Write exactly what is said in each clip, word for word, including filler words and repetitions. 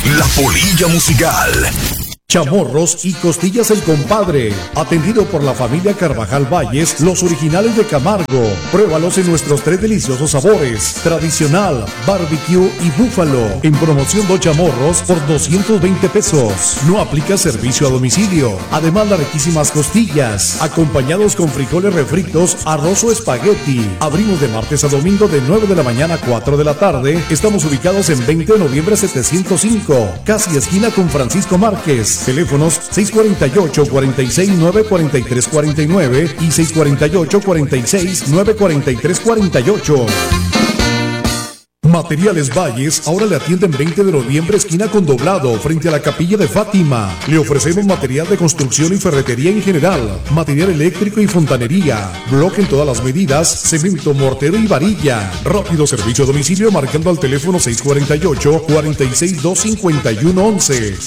La Polilla Musical. Chamorros y costillas El Compadre, atendido por la familia Carvajal Valles, los originales de Camargo. Pruébalos en nuestros tres deliciosos sabores: tradicional, barbecue y búfalo. En promoción dos chamorros por doscientos veinte pesos. No aplica servicio a domicilio. Además, las riquísimas costillas, acompañados con frijoles refritos, arroz o espagueti. Abrimos de martes a domingo de nueve de la mañana a cuatro de la tarde. Estamos ubicados en veinte de noviembre setecientos cinco, casi esquina con Francisco Márquez. Teléfonos seis cuatro ocho, cuatro seis nueve, cuatro tres cuatro nueve y seis cuatro ocho, cuatro seis nueve, cuatro tres cuatro ocho. Materiales Valles ahora le atienden veinte de noviembre, esquina con Doblado, frente a la Capilla de Fátima. Le ofrecemos material de construcción y ferretería en general, material eléctrico y fontanería, bloque en todas las medidas, cemento, mortero y varilla. Rápido servicio a domicilio marcando al teléfono seis cuatro ocho, cuatro seis dos, cinco uno once.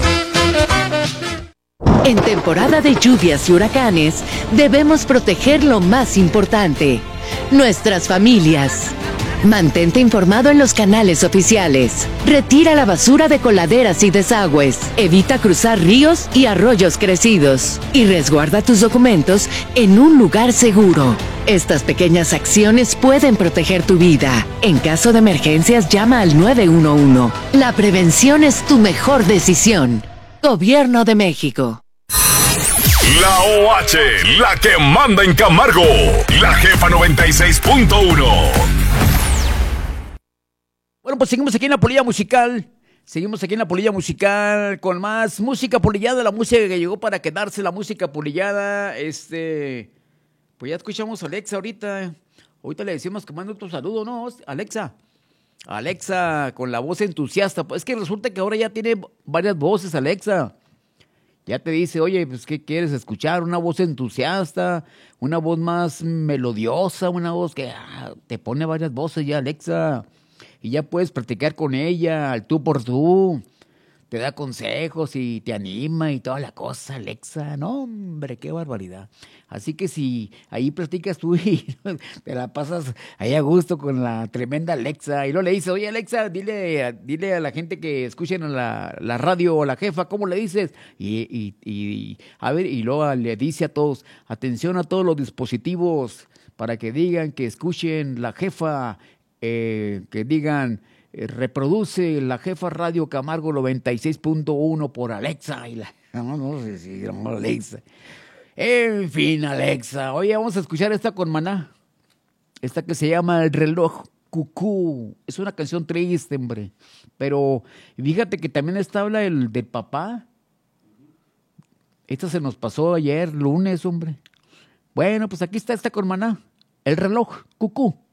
En temporada de lluvias y huracanes, debemos proteger lo más importante: nuestras familias. Mantente informado en los canales oficiales. Retira la basura de coladeras y desagües. Evita cruzar ríos y arroyos crecidos. Y resguarda tus documentos en un lugar seguro. Estas pequeñas acciones pueden proteger tu vida. En caso de emergencias, llama al nueve uno uno. La prevención es tu mejor decisión. Gobierno de México. La O H, la que manda en Camargo. La Jefa noventa y seis punto uno. Bueno, pues seguimos aquí en la Polilla Musical. Seguimos aquí en la Polilla Musical con más música polillada, la música que llegó para quedarse, la música polillada. Este, pues ya escuchamos a Alexa ahorita. Ahorita le decimos que manda otro saludo, ¿no? Alexa. Alexa, con la voz entusiasta. Pues es que resulta que ahora ya tiene varias voces, Alexa. Ya te dice, oye, pues, ¿qué quieres escuchar? Una voz entusiasta, una voz más melodiosa, una voz que ah, te pone varias voces ya, Alexa. Y ya puedes practicar con ella, al tú por tú. Te da consejos y te anima y toda la cosa, Alexa. No, hombre, qué barbaridad. Así que si ahí practicas tú y te la pasas ahí a gusto con la tremenda Alexa. Y luego le dices, oye, Alexa, dile, dile a la gente que escuchen a la, la radio o la jefa, ¿cómo le dices? Y, y, y, a ver, y luego le dice a todos, atención a todos los dispositivos para que digan que escuchen la jefa, eh, que digan... reproduce la Jefa Radio Camargo noventa y seis punto uno por Alexa. Y la, no, no sé si no, Alexa. En fin, Alexa. Oye, vamos a escuchar esta con Maná. Esta que se llama El Reloj Cucú. Es una canción triste, hombre. Pero fíjate que también esta habla el del papá. Esta se nos pasó ayer, lunes, hombre. Bueno, pues aquí está esta con Maná. El Reloj Cucú.